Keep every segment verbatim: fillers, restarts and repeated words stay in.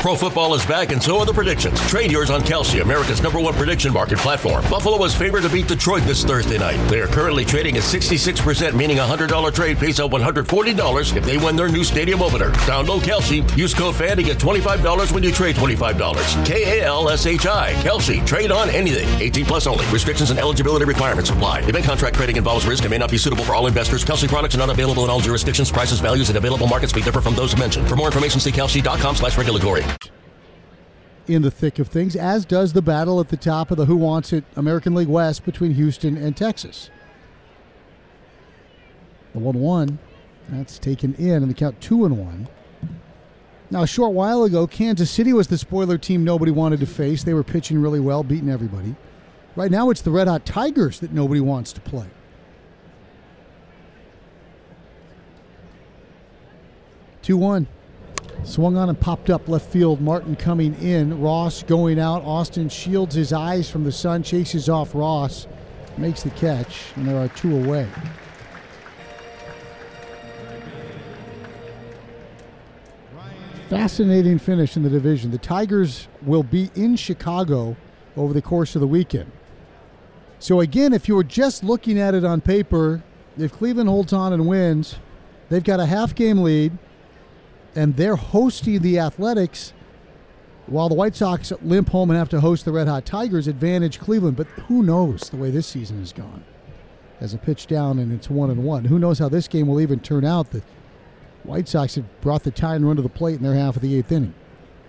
Pro football is back and so are the predictions. Trade yours on Kalshi, America's number one prediction market platform. Buffalo is favored to beat Detroit this Thursday night. They are currently trading at sixty-six percent, meaning a one hundred dollars trade pays out one hundred forty dollars if they win their new stadium opener. Download Kalshi. Use code FAN to get twenty-five dollars when you trade twenty-five dollars. K A L S H I. Kalshi. Trade on anything. eighteen plus only. Restrictions and eligibility requirements apply. Event contract trading involves risk and may not be suitable for all investors. Kalshi products are not available in all jurisdictions. Prices, values, and available markets may differ from those mentioned. For more information, see kalshi.com slash regulatory. In the thick of things, as does the battle at the top of the Who Wants It American League West between Houston and Texas. The one one, that's taken in, and the count two and one. Now, a short while ago, Kansas City was the spoiler team nobody wanted to face. They were pitching really well, beating everybody. Right now, it's the Red Hot Tigers that nobody wants to play. two one. Swung on and popped up left field. Martin coming in. Ross going out. Austin shields his eyes from the sun, chases off Ross, makes the catch, and there are two away. Fascinating finish in the division. The Tigers will be in Chicago over the course of the weekend. So again, if you were just looking at it on paper, if Cleveland holds on and wins, they've got a half-game lead, and they're hosting the Athletics, while the White Sox limp home and have to host the Red Hot Tigers. Advantage Cleveland, but who knows the way this season has gone? As a pitch down and it's one and one. Who knows how this game will even turn out? The White Sox have brought the tie and run to the plate in their half of the eighth inning.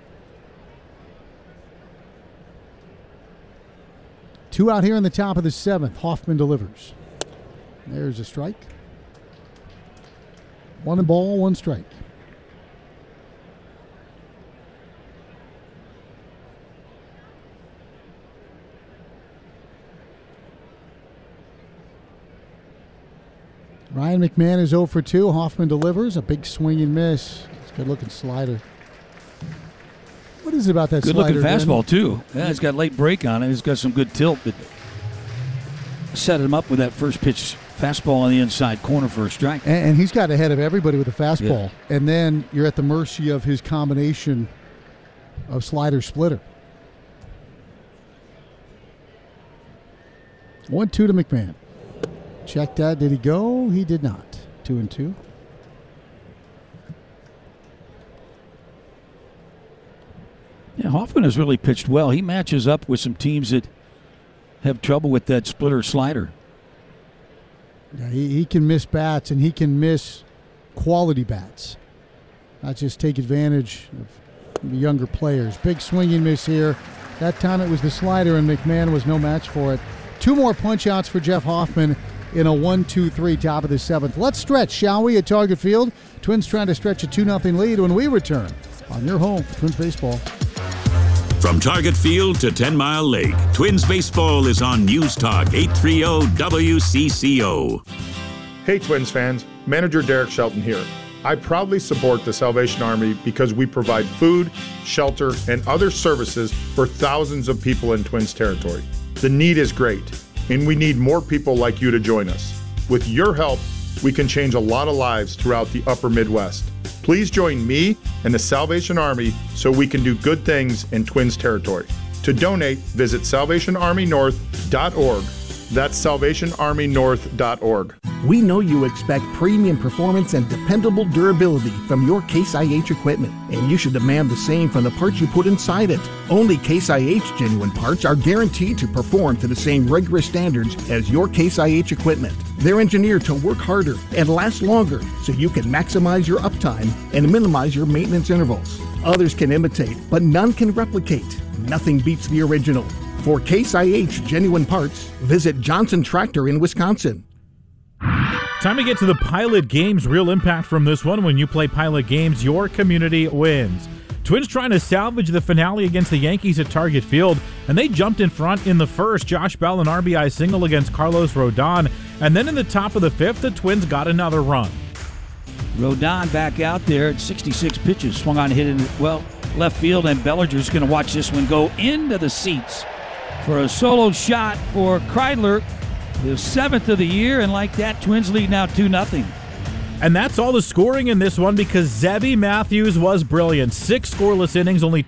Two out here in the top of the seventh. Hoffman delivers. There's a strike. One ball, one strike. Ryan McMahon is oh for two. Hoffman delivers. A big swing and miss. It's a good-looking slider. What is it about that good slider? Good-looking fastball, Ben? too. Yeah, it's got late break on it. It's got some good tilt. But set him up with that first pitch fastball on the inside corner for a strike. And, and he's got ahead of everybody with a fastball. Yeah. And then you're at the mercy of his combination of slider-splitter. one two to McMahon. Check that. Did he go? He did not. Two and two. Yeah, Hoffman has really pitched well. He matches up with some teams that have trouble with that splitter slider. Yeah, he, he can miss bats, and he can miss quality bats. Not just take advantage of the younger players. Big swinging miss here. That time it was the slider, and McMahon was no match for it. Two more punch-outs for Jeff Hoffman in a one two three top of the seventh. Let's stretch, shall we, at Target Field? Twins trying to stretch a two nothing lead when we return on your home for Twins Baseball. From Target Field to Ten Mile Lake, Twins Baseball is on News Talk eight thirty W C C O. Hey Twins fans, Manager Derek Shelton here. I proudly support the Salvation Army because we provide food, shelter, and other services for thousands of people in Twins territory. The need is great, and we need more people like you to join us. With your help, we can change a lot of lives throughout the upper Midwest. Please join me and the Salvation Army so we can do good things in Twins territory. To donate, visit salvation army north dot org. That's salvation army north dot org. We know you expect premium performance and dependable durability from your Case I H equipment, and you should demand the same from the parts you put inside it. Only Case I H genuine parts are guaranteed to perform to the same rigorous standards as your Case I H equipment. They're engineered to work harder and last longer so you can maximize your uptime and minimize your maintenance intervals. Others can imitate, but none can replicate. Nothing beats the original. For Case I H genuine parts, visit Johnson Tractor in Wisconsin. Time to get to the Pilot Games. Real impact from this one. When you play Pilot Games, your community wins. Twins trying to salvage the finale against the Yankees at Target Field, and they jumped in front in the first. Josh Bell, an R B I single against Carlos Rodon, and then in the top of the fifth, the Twins got another run. Rodon back out there at sixty-six pitches, swung on, hit in, well, left field, and Bellinger's going to watch this one go into the seats for a solo shot for Kreidler, the seventh of the year, and like that, Twins lead now two nothing. And that's all the scoring in this one because Zebby Matthews was brilliant. Six scoreless innings, only